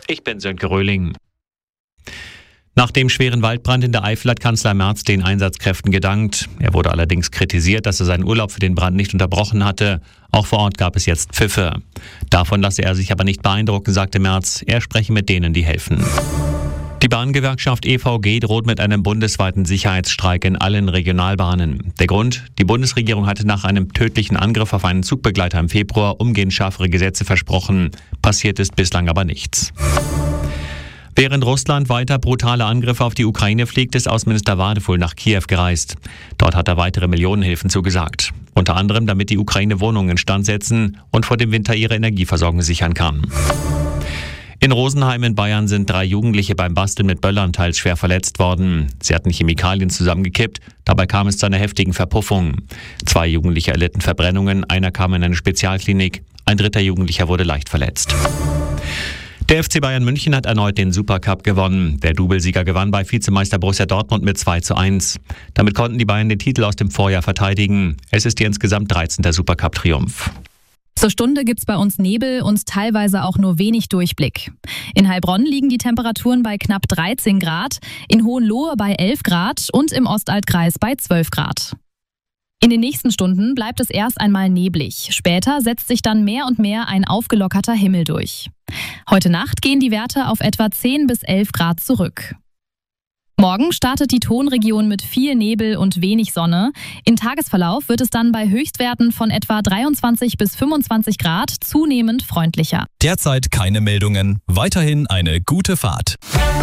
Ich bin Sönke Röhling. Nach dem schweren Waldbrand in der Eifel hat Kanzler Merz den Einsatzkräften gedankt. Er wurde allerdings kritisiert, dass er seinen Urlaub für den Brand nicht unterbrochen hatte. Auch vor Ort gab es jetzt Pfiffe. Davon lasse er sich aber nicht beeindrucken, sagte Merz. Er spreche mit denen, die helfen. Die Bahngewerkschaft EVG droht mit einem bundesweiten Sicherheitsstreik in allen Regionalbahnen. Der Grund? Die Bundesregierung hatte nach einem tödlichen Angriff auf einen Zugbegleiter im Februar umgehend schärfere Gesetze versprochen. Passiert ist bislang aber nichts. Während Russland weiter brutale Angriffe auf die Ukraine fliegt, ist Außenminister Wadefuhl nach Kiew gereist. Dort hat er weitere Millionenhilfen zugesagt. Unter anderem, damit die Ukraine Wohnungen instand setzen und vor dem Winter ihre Energieversorgung sichern kann. In Rosenheim in Bayern sind 3 Jugendliche beim Basteln mit Böllern teils schwer verletzt worden. Sie hatten Chemikalien zusammengekippt, dabei kam es zu einer heftigen Verpuffung. 2 Jugendliche erlitten Verbrennungen, einer kam in eine Spezialklinik, ein 3. Jugendlicher wurde leicht verletzt. Der FC Bayern München hat erneut den Supercup gewonnen. Der Doublesieger gewann bei Vizemeister Borussia Dortmund mit 2:1. Damit konnten die Bayern den Titel aus dem Vorjahr verteidigen. Es ist ihr insgesamt 13. Supercup-Triumph. Zur Stunde gibt's bei uns Nebel und teilweise auch nur wenig Durchblick. In Heilbronn liegen die Temperaturen bei knapp 13 Grad, in Hohenlohe bei 11 Grad und im Ostaltkreis bei 12 Grad. In den nächsten Stunden bleibt es erst einmal neblig. Später setzt sich dann mehr und mehr ein aufgelockerter Himmel durch. Heute Nacht gehen die Werte auf etwa 10 bis 11 Grad zurück. Morgen startet die Tonregion mit viel Nebel und wenig Sonne. Im Tagesverlauf wird es dann bei Höchstwerten von etwa 23 bis 25 Grad zunehmend freundlicher. Derzeit keine Meldungen. Weiterhin eine gute Fahrt.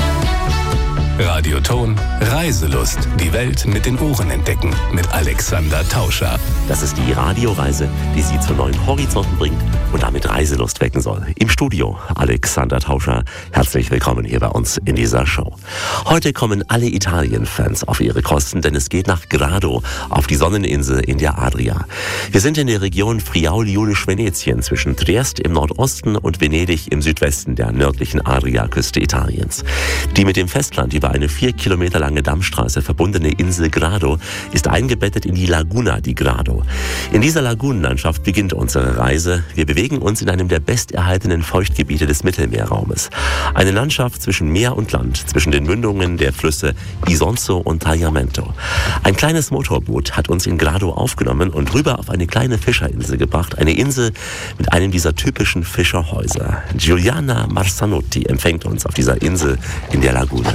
Radioton Reiselust. Die Welt mit den Ohren entdecken. Mit Alexander Tauscher. Das ist die Radioreise, die Sie zu neuen Horizonten bringt und damit Reiselust wecken soll. Im Studio Alexander Tauscher. Herzlich willkommen hier bei uns in dieser Show. Heute kommen alle Italien-Fans auf ihre Kosten, denn es geht nach Grado, auf die Sonneninsel in der Adria. Wir sind in der Region Friaul-Julisch-Venetien zwischen Triest im Nordosten und Venedig im Südwesten der nördlichen Adriaküste Italiens. Die mit dem Festland über eine 4 Kilometer lange Dammstraße verbundene Insel Grado ist eingebettet in die Laguna di Grado. In dieser Lagunenlandschaft beginnt unsere Reise. Wir bewegen uns in einem der besterhaltenen Feuchtgebiete des Mittelmeerraumes. Eine Landschaft zwischen Meer und Land, zwischen den Mündungen der Flüsse Isonzo und Tagliamento. Ein kleines Motorboot hat uns in Grado aufgenommen und rüber auf eine kleine Fischerinsel gebracht. Eine Insel mit einem dieser typischen Fischerhäuser. Giuliana Marzanotti empfängt uns auf dieser Insel in der Laguna.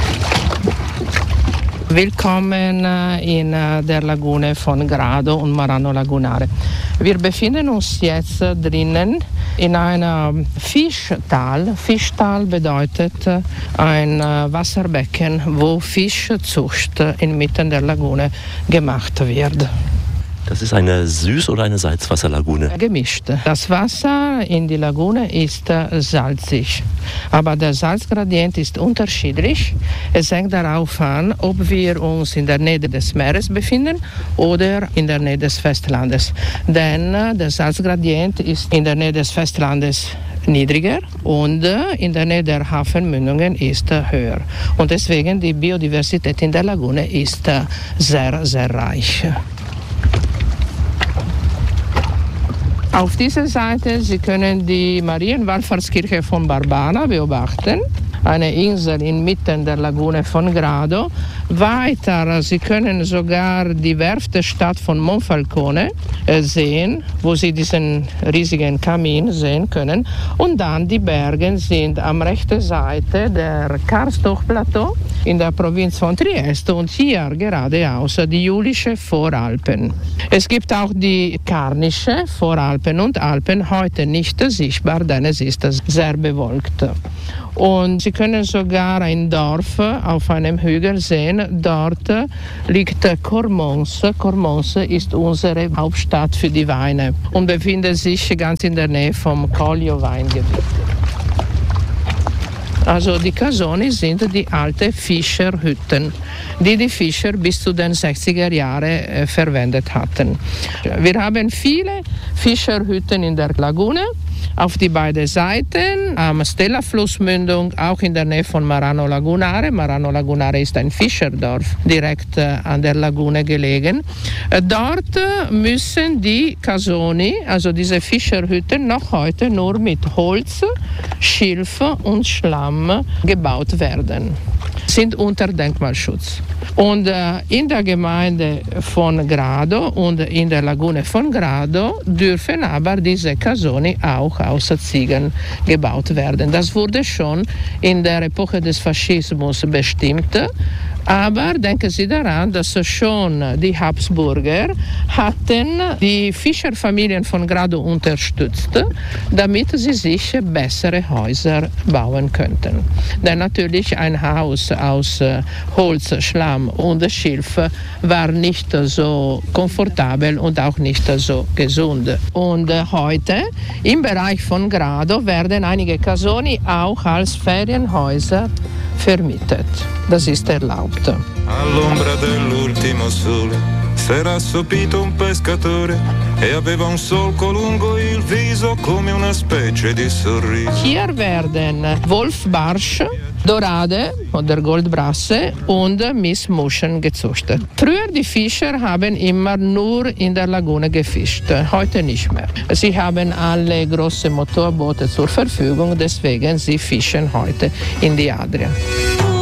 Willkommen in der Lagune von Grado und Marano Lagunare. Wir befinden uns jetzt drinnen in einem Fischtal. Fischtal bedeutet ein Wasserbecken, wo Fischzucht inmitten der Lagune gemacht wird. Das ist eine Süß- oder eine Salzwasserlagune? Gemischt. Das Wasser in die Lagune ist salzig, aber der Salzgradient ist unterschiedlich. Es hängt darauf an, ob wir uns in der Nähe des Meeres befinden oder in der Nähe des Festlandes. Denn der Salzgradient ist in der Nähe des Festlandes niedriger und in der Nähe der Hafenmündungen ist höher. Und deswegen die Biodiversität in der Lagune ist sehr, sehr reich. Auf dieser Seite Sie können die Marienwallfahrtskirche von Barbana beobachten, eine Insel inmitten der Lagune von Grado. Weiter, Sie können sogar die Werftestadt von Monfalcone sehen, wo Sie diesen riesigen Kamin sehen können. Und dann die Berge sind am rechten Seite der Karstochplateau in der Provinz von Trieste und hier geradeaus die Julische Voralpen. Es gibt auch die Karnische Voralpen und Alpen, heute nicht sichtbar, denn es ist sehr bewölkt. Und Sie können sogar ein Dorf auf einem Hügel sehen. Dort liegt Cormons. Cormons ist unsere Hauptstadt für die Weine und befindet sich ganz in der Nähe vom Collio-Weingebiet. Also die Casoni sind die alten Fischerhütten, die die Fischer bis zu den 60er Jahren verwendet hatten. Wir haben viele Fischerhütten in der Lagune, auf die beiden Seiten, am Stella-Flussmündung, auch in der Nähe von Marano Lagunare. Marano Lagunare ist ein Fischerdorf, direkt an der Lagune gelegen. Dort müssen die Casoni, also diese Fischerhütten, noch heute nur mit Holz, Schilf und Schlamm gebaut werden. Sind unter Denkmalschutz. Und in der Gemeinde von Grado und in der Lagune von Grado dürfen aber diese Casoni auch aus Ziegeln gebaut werden. Das wurde schon in der Epoche des Faschismus bestimmt. Aber denken Sie daran, dass schon die Habsburger hatten die Fischerfamilien von Grado unterstützt, damit sie sich bessere Häuser bauen könnten. Denn natürlich ein Haus aus Holz, Schlamm und Schilf war nicht so komfortabel und auch nicht so gesund. Und heute im Bereich von Grado werden einige Casoni auch als Ferienhäuser vermietet. Das ist erlaubt. All'ombra dell'ultimo sole s'era assopito un pescatore e aveva un solco lungo il viso come una specie di sorriso. Hier werden Wolfbarsch, Dorade oder Goldbrasse und Missmuschen gezüchtet. Früher die Fischer haben immer nur in der Lagune gefischt, heute nicht mehr. Sie haben alle große Motorboote zur Verfügung, deswegen sie fischen heute in die Adria.